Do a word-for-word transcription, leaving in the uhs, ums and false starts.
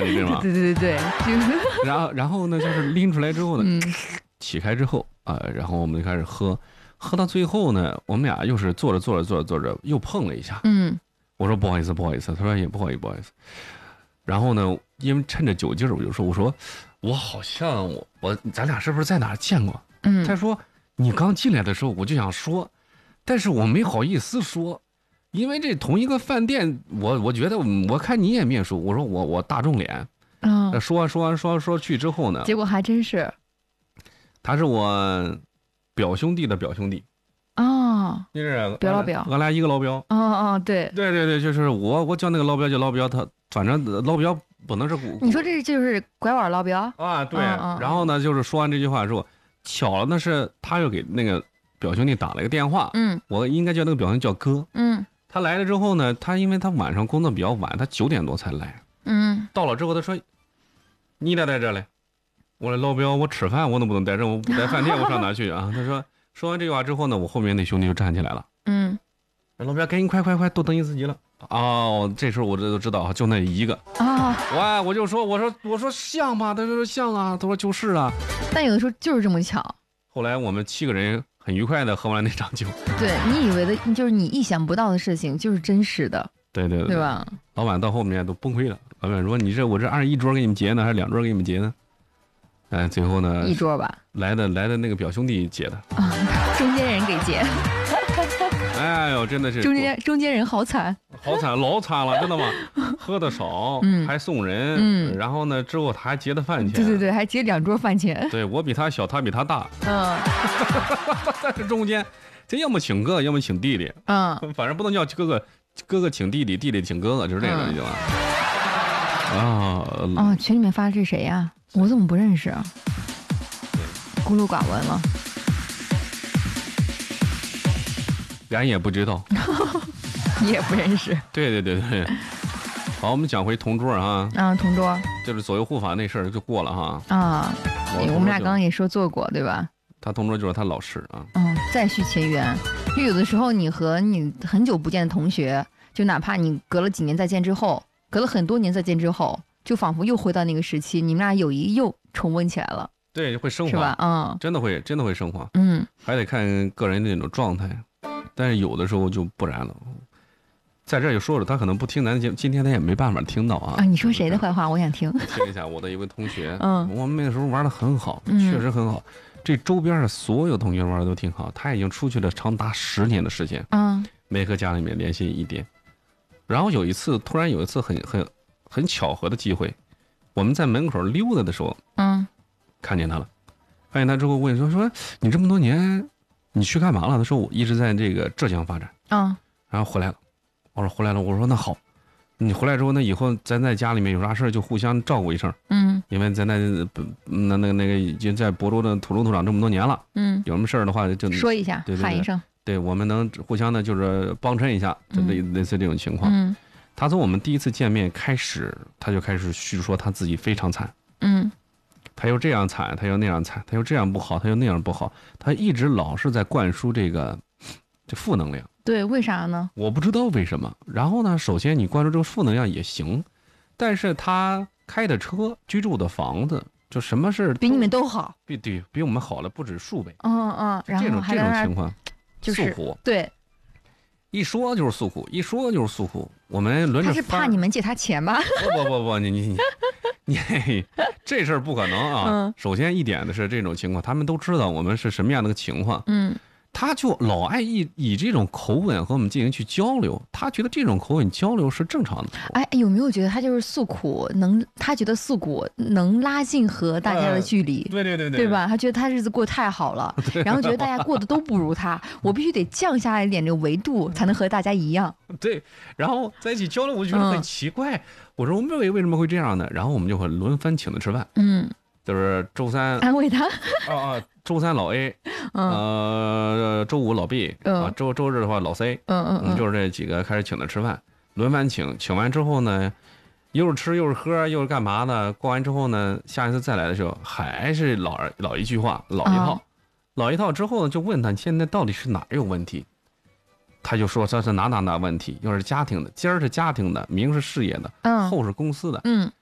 你知道吗？ 对对对对， 然后然后呢，就是拎出来之后呢， 嗯、 起开之后啊、呃，然后我们就开始喝，喝到最后呢，我们俩又是坐着坐着坐着坐着又碰了一下。 嗯， 我说不好意思不好意思，他说也不好意思不好意思。然后呢，因为趁着酒劲儿，我就说我说我好像我我咱俩是不是在哪儿见过？ 嗯， 他说你刚进来的时候我就想说，但是我没好意思说。因为这同一个饭店，我我觉得我看你也面熟，我说我我大众脸， 嗯， 说完说完说完说去之后呢， 结果还真是， 他是我表兄弟的表兄弟， 哦， 就是表老表， 俺俩一个老表， 哦哦，对对对对，就是我我叫那个老表叫老表，他反正老表不能是古， 你说这就是拐弯老表啊，对， 嗯嗯、 然后呢，就是说完这句话之后，巧了呢是他又给那个表兄弟打了一个电话， 嗯， 我应该叫那个表兄弟叫哥， 嗯。 他来了之后呢，他因为他晚上工作比较晚，他九点多才来。 嗯， 到了之后他说：“你咋在这嘞？”我说：“老表，我吃饭我能不能在这？我不在饭店我上哪去啊？”他说：“说完这句话之后呢，我后面那兄弟就站起来了。 嗯， 老表赶紧快快快，都等你自己了。”哦，这时候我这都知道，就那一个啊， 哇！我就说我说我说像吗？他说像啊，他说就是啊。 但有的时候就是这么巧。 后来我们七个人很愉快的喝完那场酒。 对，你以为的就是你意想不到的事情，就是真实的。 对对对， 对吧？ 老板到后面都崩溃了。老板说：“你这我这按一桌给你们结呢，还是两桌给你们结呢？”哎，最后呢， 一桌吧。 来的来的那个表兄弟结的。 啊，中间人给结。 哎呦，真的是中间中间人好惨， 好惨，老惨了，真的吗？喝的少， 嗯， 还送人， 嗯， 然后呢，之后他还结的饭钱。 对对对，还结两桌饭钱。 对，我比他小，他比他大。 嗯， 但是中间，这要么请哥，要么请弟弟。 嗯， 反正不能叫哥哥，哥哥请弟弟，弟弟请哥哥，就是这个，就、嗯、啊。 哦，群里面发的是谁呀？我怎么不认识啊？孤陋寡闻了。 咱也不知道。 你也不认识。 对对对对。好，我们讲回同桌啊。 啊，同桌。 就是左右护法那事儿就过了哈。 啊，我们俩刚刚也说做过，对吧？ 他同桌就是他老师啊。 嗯，再续前缘。就有的时候你和你很久不见的同学，就哪怕你隔了几年再见之后，隔了很多年再见之后，就仿佛又回到那个时期，你们俩友谊又重温起来了。 对，会升华， 是吧？嗯， 真的会，真的会升华。 嗯， 还得看个人的那种状态，但是有的时候就不然了。在这儿就说了，他可能不听咱的节目，今天他也没办法听到啊。 啊，你说谁的坏话？我想听。 听一下我的一位同学， 嗯， 我们那时候玩的很好， 嗯、 确实很好。这周边的所有同学玩的都挺好，他已经出去了长达十年的时间， 嗯， 没和家里面联系一点。然后有一次，突然有一次很很很巧合的机会，我们在门口溜达的时候， 嗯， 看见他了。看见他之后问说说你这么多年你去干嘛了？他说我一直在这个浙江发展。 嗯， 然后回来了。我说回来了。我说那好，你回来之后，那以后咱在家里面有啥事就互相照顾一声。 嗯， 因为咱那那那个那个已经在亳州的土生土长这么多年了。 嗯， 有什么事儿的话就说一下， 对对对喊一声。 对，我们能互相的就是帮衬一下，就类类似这种情况。 嗯， 他从我们第一次见面开始，他就开始叙说他自己非常惨。 嗯。 他又这样惨，他又那样惨，他又这样不好，他又那样不好，他一直老是在灌输这个这负能量。 对，为啥呢？ 我不知道为什么。然后呢，首先你灌输这个负能量也行，但是他开的车、居住的房子，就什么事比你们都好， 比对比我们好了不止数倍。 嗯嗯，然后这种这种情况就是诉苦， 对， 一说就是诉苦，一说就是诉苦。我们轮着他是怕你们借他钱吧？ 不不不不，你你你你这事儿不可能啊！ 嗯、 首先一点的是这种情况，他们都知道我们是什么样的个情况。 嗯。 他就老爱以以这种口吻和我们进行去交流，他觉得这种口吻交流是正常的。 哎，有没有觉得他就是诉苦能？他觉得诉苦能拉近和大家的距离， 呃、对对对对， 对吧？他觉得他日子过得太好了，然后觉得大家过得都不如他，我必须得降下来一点这个维度，才能和大家一样。 对，然后在一起交流，我就觉得很奇怪。嗯、我说我们为为什么会这样呢？然后我们就会轮番请他吃饭。 嗯。 就是周三安慰他， 啊啊，周三老 A， 嗯、 呃，周五老 B， 嗯、 啊，周周日的话老 C， 嗯嗯嗯， 就是这几个开始请他吃饭，轮番请，请完之后呢，又是吃又是喝又是干嘛的，过完之后呢，下一次再来的时候还是老老一句话，老一套，嗯、老一套之后呢，就问他你现在到底是哪有问题？他就说这是哪哪哪问题，又是家庭的，今儿是家庭的，明是事业的， 嗯， 后是公司的， 嗯。